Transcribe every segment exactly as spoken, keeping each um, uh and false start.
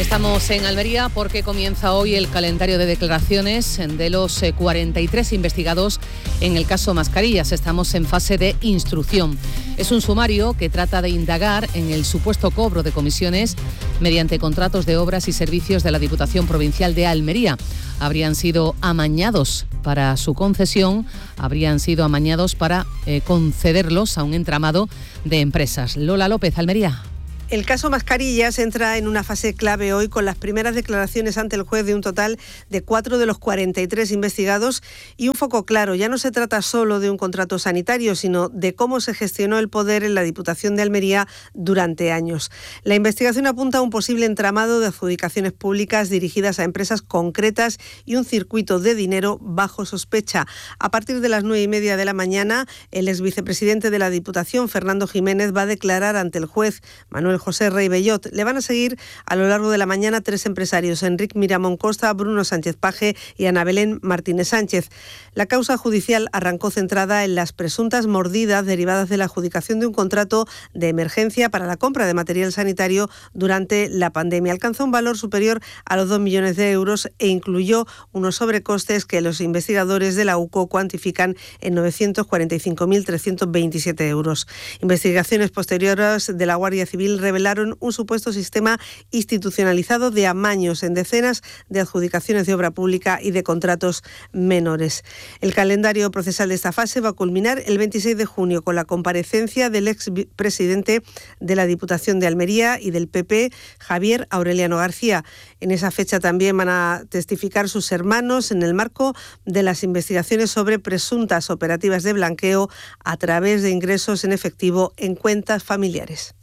Estamos en Almería porque comienza hoy el calendario de declaraciones de los cuarenta y tres investigados en el caso Mascarillas. Estamos en fase de instrucción. Es un sumario que trata de indagar en el supuesto cobro de comisiones mediante contratos de obras y servicios de la Diputación Provincial de Almería. Habrían sido amañados para su concesión, habrían sido amañados para eh, concederlos a un entramado de empresas. Lola López, Almería. El caso Mascarillas entra en una fase clave hoy con las primeras declaraciones ante el juez de un total de cuatro de los cuarenta y tres investigados y un foco claro. Ya no se trata solo de un contrato sanitario, sino de cómo se gestionó el poder en la Diputación de Almería durante años. La investigación apunta a un posible entramado de adjudicaciones públicas dirigidas a empresas concretas y un circuito de dinero bajo sospecha. A partir de las nueve y media de la mañana, el exvicepresidente de la Diputación, Fernando Jiménez, va a declarar ante el juez Manuel José Rey Bellot. Le van a seguir a lo largo de la mañana tres empresarios: Enric Miramón Costa, Bruno Sánchez Paje y Ana Belén Martínez Sánchez. La causa judicial arrancó centrada en las presuntas mordidas derivadas de la adjudicación de un contrato de emergencia para la compra de material sanitario durante la pandemia. Alcanzó un valor superior a los dos millones de euros e incluyó unos sobrecostes que los investigadores de la U C O cuantifican en novecientos cuarenta y cinco mil trescientos veintisiete euros. Investigaciones posteriores de la Guardia Civil revelaron un supuesto sistema institucionalizado de amaños en decenas de adjudicaciones de obra pública y de contratos menores. El calendario procesal de esta fase va a culminar el veintiséis de junio con la comparecencia del expresidente de la Diputación de Almería y del P P, Javier Aureliano García. En esa fecha también van a testificar sus hermanos en el marco de las investigaciones sobre presuntas operativas de blanqueo a través de ingresos en efectivo en cuentas familiares.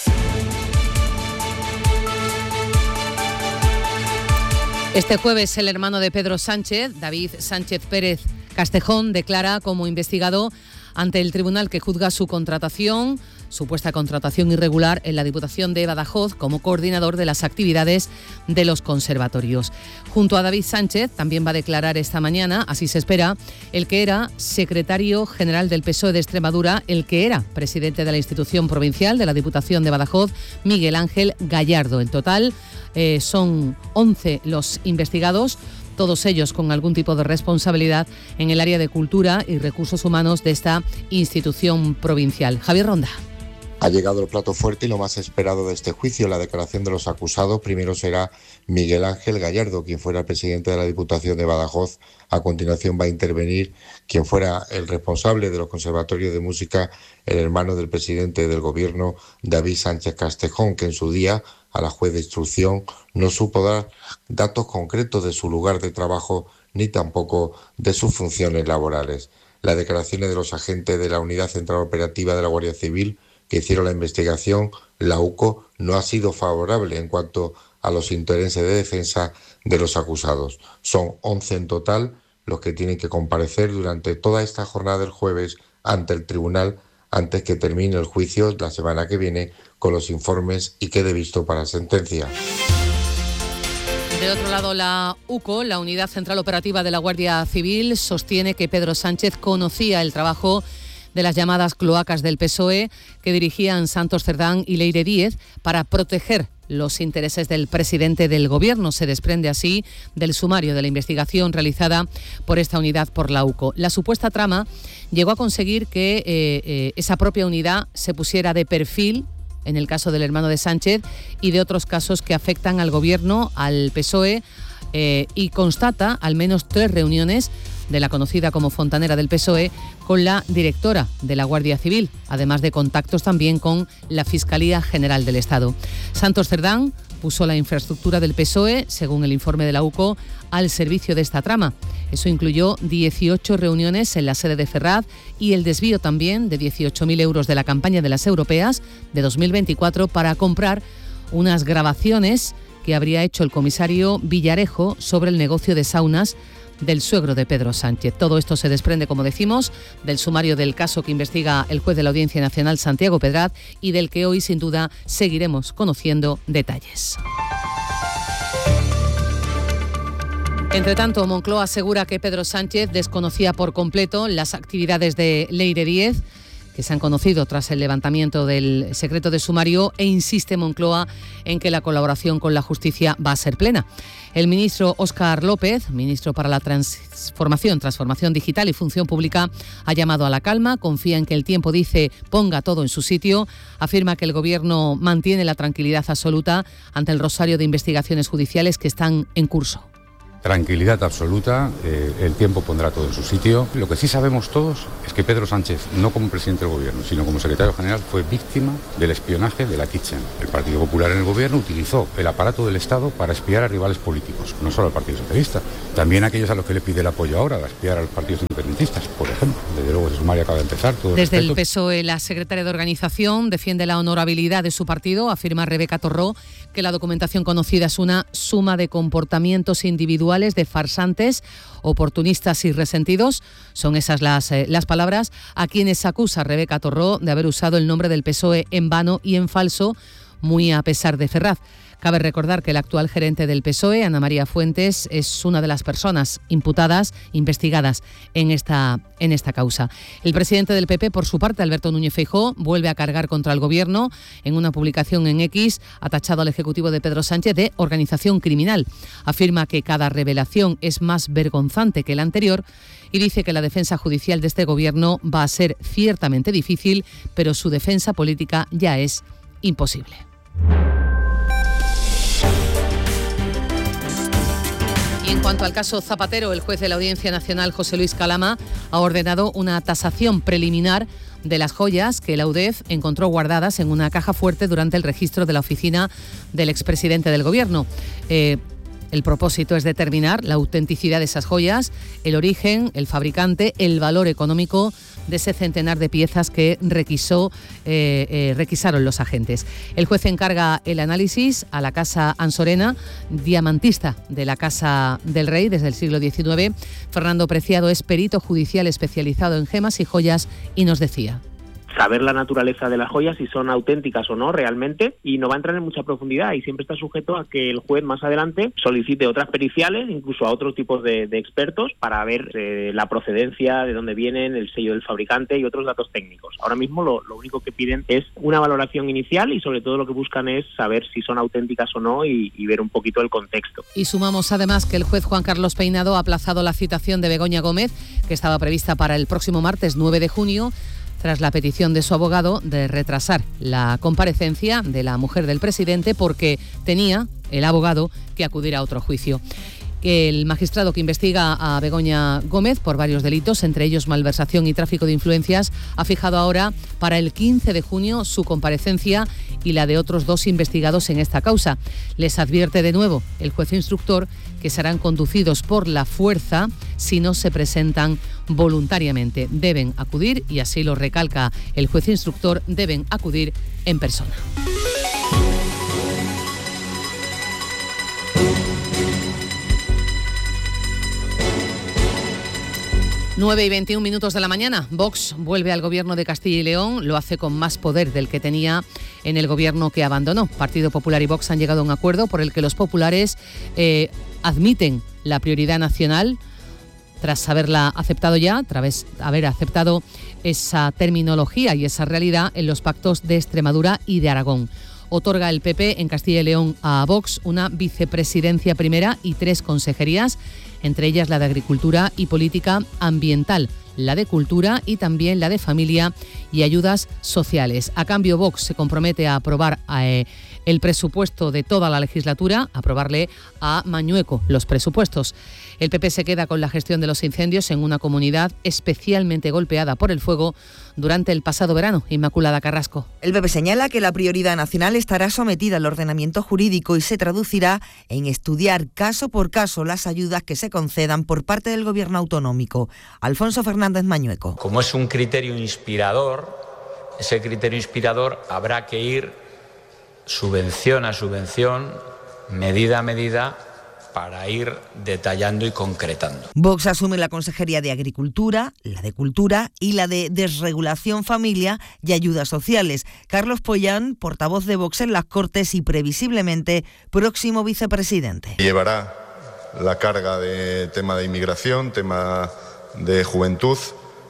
Este jueves el hermano de Pedro Sánchez, David Sánchez Pérez Castejón, declara como investigado ante el tribunal que juzga su contratación, supuesta contratación irregular en la Diputación de Badajoz como coordinador de las actividades de los conservatorios. Junto a David Sánchez también va a declarar esta mañana, así se espera, el que era secretario general del P S O E de Extremadura, el que era presidente de la institución provincial de la Diputación de Badajoz, Miguel Ángel Gallardo. En total eh, son once los investigados, todos ellos con algún tipo de responsabilidad en el área de cultura y recursos humanos de esta institución provincial. Javier Ronda. Ha llegado el plato fuerte y lo más esperado de este juicio, la declaración de los acusados. Primero será Miguel Ángel Gallardo, quien fuera el presidente de la Diputación de Badajoz. A continuación va a intervenir quien fuera el responsable de los conservatorios de música, el hermano del presidente del gobierno, David Sánchez Castejón, que en su día a la juez de instrucción no supo dar datos concretos de su lugar de trabajo ni tampoco de sus funciones laborales. Las declaraciones de los agentes de la Unidad Central Operativa de la Guardia Civil que hicieron la investigación, la U C O, no ha sido favorable en cuanto a los intereses de defensa de los acusados. Son once en total los que tienen que comparecer durante toda esta jornada del jueves ante el tribunal antes que termine el juicio la semana que viene con los informes y quede visto para sentencia. De otro lado, la U C O, la Unidad Central Operativa de la Guardia Civil, sostiene que Pedro Sánchez conocía el trabajo de las llamadas cloacas del P S O E que dirigían Santos Cerdán y Leire Díez para proteger los intereses del presidente del gobierno. Se desprende así del sumario de la investigación realizada por esta unidad por la U C O. La supuesta trama llegó a conseguir que eh, eh, esa propia unidad se pusiera de perfil en el caso del hermano de Sánchez y de otros casos que afectan al gobierno, al P S O E, eh, y constata al menos tres reuniones de la conocida como fontanera del P S O E con la directora de la Guardia Civil, además de contactos también con la Fiscalía General del Estado. Santos Cerdán puso la infraestructura del P S O E, según el informe de la U C O, al servicio de esta trama. Eso incluyó dieciocho reuniones en la sede de Ferraz y el desvío también de dieciocho mil euros de la campaña de las europeas de dos mil veinticuatro para comprar unas grabaciones que habría hecho el comisario Villarejo sobre el negocio de saunas del suegro de Pedro Sánchez. Todo esto se desprende, como decimos, del sumario del caso que investiga el juez de la Audiencia Nacional, Santiago Pedraz, y del que hoy, sin duda, seguiremos conociendo detalles. Entre tanto, Moncloa asegura que Pedro Sánchez desconocía por completo las actividades de Leire Díez, que se han conocido tras el levantamiento del secreto de sumario, e insiste Moncloa en que la colaboración con la justicia va a ser plena. El ministro Óscar López, ministro para la Transformación, Transformación Digital y Función Pública, ha llamado a la calma, confía en que el tiempo, dice, ponga todo en su sitio, afirma que el Gobierno mantiene la tranquilidad absoluta ante el rosario de investigaciones judiciales que están en curso. Tranquilidad absoluta, eh, el tiempo pondrá todo en su sitio. Lo que sí sabemos todos es que Pedro Sánchez, no como presidente del Gobierno, sino como secretario general, fue víctima del espionaje de la Kitchen. El Partido Popular en el Gobierno utilizó el aparato del Estado para espiar a rivales políticos, no solo al Partido Socialista, también a aquellos a los que le pide el apoyo ahora, a espiar a los partidos independentistas, por ejemplo. Desde luego, el sumario acaba de empezar. Todo Desde el P S O E, la secretaria de Organización defiende la honorabilidad de su partido, afirma Rebeca Torró que la documentación conocida es una suma de comportamientos individuales de farsantes, oportunistas y resentidos. Son esas las, eh, las palabras a quienes acusa Rebeca Torró de haber usado el nombre del P S O E en vano y en falso, muy a pesar de Ferraz. Cabe recordar que el actual gerente del P S O E, Ana María Fuentes, es una de las personas imputadas, investigadas en esta, en esta causa. El presidente del P P, por su parte, Alberto Núñez Feijóo, vuelve a cargar contra el Gobierno. En una publicación en X ha tachado al Ejecutivo de Pedro Sánchez de organización criminal. Afirma que cada revelación es más vergonzante que la anterior y dice que la defensa judicial de este Gobierno va a ser ciertamente difícil, pero su defensa política ya es imposible. Y en cuanto al caso Zapatero, el juez de la Audiencia Nacional, José Luis Calama, ha ordenado una tasación preliminar de las joyas que la U D E F encontró guardadas en una caja fuerte durante el registro de la oficina del expresidente del Gobierno. Eh, El propósito es determinar la autenticidad de esas joyas, el origen, el fabricante, el valor económico de ese centenar de piezas que requisó, eh, eh, requisaron los agentes. El juez encarga el análisis a la Casa Ansorena, diamantista de la Casa del Rey desde el siglo diecinueve. Fernando Preciado es perito judicial especializado en gemas y joyas y nos decía: saber la naturaleza de las joyas, si son auténticas o no realmente, y no va a entrar en mucha profundidad y siempre está sujeto a que el juez más adelante solicite otras periciales, incluso a otros tipos de, de expertos, para ver eh, la procedencia, de dónde vienen, el sello del fabricante y otros datos técnicos. Ahora mismo lo, lo único que piden es una valoración inicial y sobre todo lo que buscan es saber si son auténticas o no y, y ver un poquito el contexto. Y sumamos además que el juez Juan Carlos Peinado ha aplazado la citación de Begoña Gómez, que estaba prevista para el próximo martes nueve de junio, tras la petición de su abogado de retrasar la comparecencia de la mujer del presidente porque tenía el abogado que acudir a otro juicio. El magistrado que investiga a Begoña Gómez por varios delitos, entre ellos malversación y tráfico de influencias, ha fijado ahora para el quince de junio su comparecencia y la de otros dos investigados en esta causa. Les advierte de nuevo el juez instructor que serán conducidos por la fuerza si no se presentan voluntariamente. Deben acudir, y así lo recalca el juez instructor, deben acudir en persona. nueve y veintiún minutos de la mañana. Vox vuelve al gobierno de Castilla y León. Lo hace con más poder del que tenía en el gobierno que abandonó. Partido Popular y Vox han llegado a un acuerdo por el que los populares eh, admiten la prioridad nacional tras haberla aceptado ya, tras haber aceptado esa terminología y esa realidad en los pactos de Extremadura y de Aragón. Otorga el P P en Castilla y León a Vox una vicepresidencia primera y tres consejerías, entre ellas la de Agricultura y Política Ambiental, la de Cultura y también la de Familia y Ayudas Sociales. A cambio, Vox se compromete a aprobar eh, el presupuesto de toda la legislatura, aprobarle a Mañueco los presupuestos. El P P se queda con la gestión de los incendios en una comunidad especialmente golpeada por el fuego durante el pasado verano. Inmaculada Carrasco. El P P señala que la prioridad nacional estará sometida al ordenamiento jurídico y se traducirá en estudiar caso por caso las ayudas que se concedan por parte del gobierno autonómico. Alfonso Fernández Mañueco. Como es un criterio inspirador, ese criterio inspirador habrá que ir subvención a subvención, medida a medida, para ir detallando y concretando. Vox asume la Consejería de Agricultura, la de Cultura y la de Desregulación, Familia y Ayudas Sociales. Carlos Pollán, portavoz de Vox en las Cortes y previsiblemente próximo vicepresidente. Llevará la carga de tema de inmigración, tema de juventud,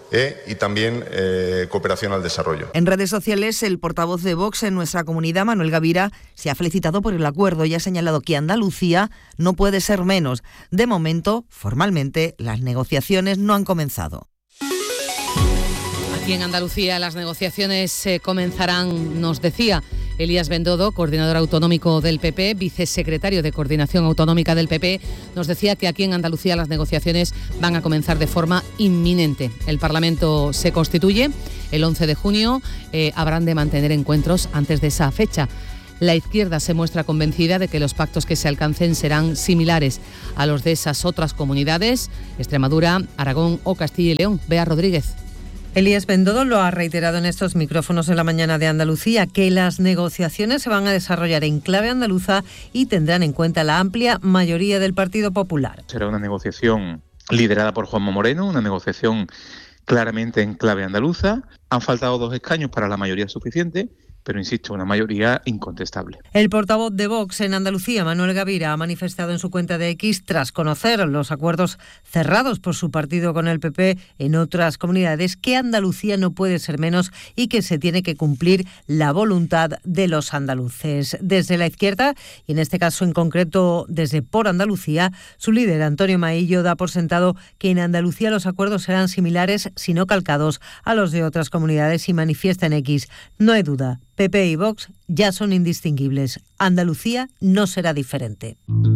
eh, y también eh, cooperación al desarrollo. En redes sociales, el portavoz de Vox en nuestra comunidad, Manuel Gavira, se ha felicitado por el acuerdo y ha señalado que Andalucía no puede ser menos. De momento, formalmente, las negociaciones no han comenzado. Aquí en Andalucía las negociaciones eh, comenzarán, nos decía Elías Bendodo, coordinador autonómico del P P, vicesecretario de Coordinación Autonómica del P P, nos decía que aquí en Andalucía las negociaciones van a comenzar de forma inminente. El Parlamento se constituye el once de junio, eh, habrán de mantener encuentros antes de esa fecha. La izquierda se muestra convencida de que los pactos que se alcancen serán similares a los de esas otras comunidades, Extremadura, Aragón o Castilla y León. Bea Rodríguez. Elías Bendodo lo ha reiterado en estos micrófonos en la mañana de Andalucía, que las negociaciones se van a desarrollar en clave andaluza y tendrán en cuenta la amplia mayoría del Partido Popular. Será una negociación liderada por Juanma Moreno, una negociación claramente en clave andaluza. Han faltado dos escaños para la mayoría suficiente, pero insisto, una mayoría incontestable. El portavoz de Vox en Andalucía, Manuel Gavira, ha manifestado en su cuenta de X, tras conocer los acuerdos cerrados por su partido con el P P en otras comunidades, que Andalucía no puede ser menos y que se tiene que cumplir la voluntad de los andaluces. Desde la izquierda, y en este caso en concreto desde Por Andalucía, su líder Antonio Maillo da por sentado que en Andalucía los acuerdos serán similares, si no calcados, a los de otras comunidades y manifiesta en X: no hay duda, P P y Vox ya son indistinguibles. Andalucía no será diferente.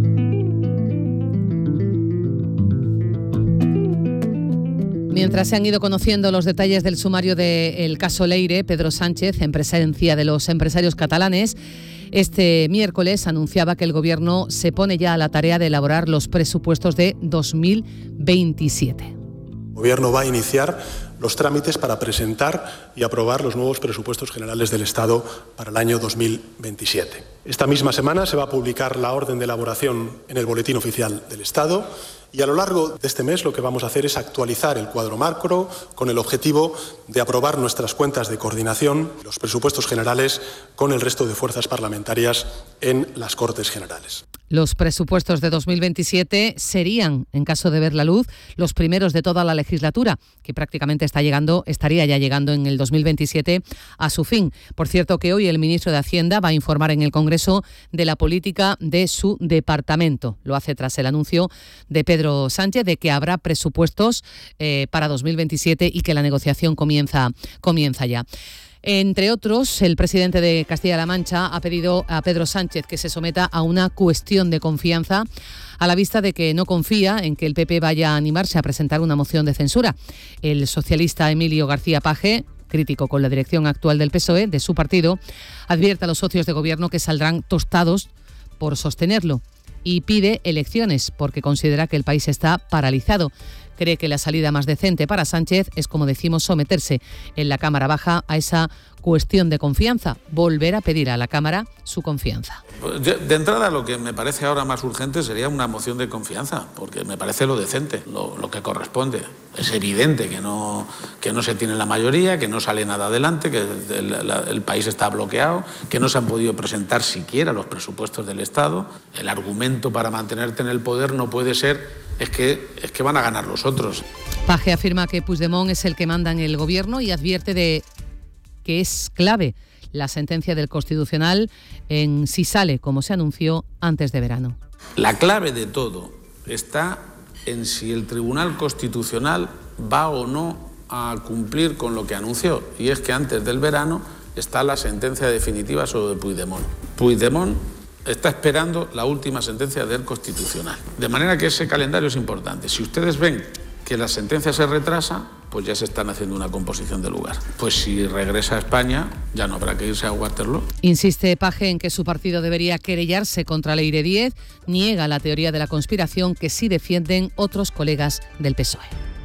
Mientras se han ido conociendo los detalles del sumario del caso Leire, Pedro Sánchez, en presencia de los empresarios catalanes, este miércoles anunciaba que el Gobierno se pone ya a la tarea de elaborar los presupuestos de dos mil veintisiete. El Gobierno va a iniciar los trámites para presentar y aprobar los nuevos presupuestos generales del Estado para el año dos mil veintisiete. Esta misma semana se va a publicar la orden de elaboración en el Boletín Oficial del Estado y a lo largo de este mes lo que vamos a hacer es actualizar el cuadro macro con el objetivo de aprobar nuestras cuentas de coordinación, los presupuestos generales, con el resto de fuerzas parlamentarias en las Cortes Generales. Los presupuestos de dos mil veintisiete serían, en caso de ver la luz, los primeros de toda la legislatura, que prácticamente está llegando, estaría ya llegando en el dos mil veintisiete a su fin. Por cierto, que hoy el ministro de Hacienda va a informar en el Congreso de la política de su departamento. Lo hace tras el anuncio de Pedro Sánchez de que habrá presupuestos eh, para dos mil veintisiete y que la negociación comienza, comienza ya. Entre otros, el presidente de Castilla-La Mancha ha pedido a Pedro Sánchez que se someta a una cuestión de confianza a la vista de que no confía en que el P P vaya a animarse a presentar una moción de censura. El socialista Emilio García Paje, crítico con la dirección actual del P S O E, de su partido, advierte a los socios de gobierno que saldrán tostados por sostenerlo y pide elecciones porque considera que el país está paralizado. Cree que la salida más decente para Sánchez es, como decimos, someterse en la Cámara Baja a esa cuestión de confianza, volver a pedir a la Cámara su confianza. De entrada, lo que me parece ahora más urgente sería una moción de confianza, porque me parece lo decente, lo, lo que corresponde. Es evidente que no, que no se tiene la mayoría, que no sale nada adelante, que el, la, el país está bloqueado, que no se han podido presentar siquiera los presupuestos del Estado. El argumento para mantenerte en el poder no puede ser es que, es que van a ganar los otros. Paje afirma que Puigdemont es el que manda en el gobierno y advierte de que es clave la sentencia del Constitucional en si sale, como se anunció, antes de verano. La clave de todo está en si el Tribunal Constitucional va o no a cumplir con lo que anunció, y es que antes del verano está la sentencia definitiva sobre Puigdemont. Puigdemont está esperando la última sentencia del Constitucional. De manera que ese calendario es importante. Si ustedes ven que la sentencia se retrasa, pues ya se están haciendo una composición de lugar. Pues si regresa a España, ya no habrá que irse a Waterloo. Insiste Paje en que su partido debería querellarse contra Leire Díez, niega la teoría de la conspiración que sí defienden otros colegas del P S O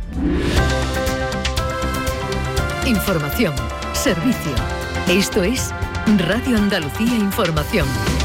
E. Información, servicio. Esto es Radio Andalucía Información.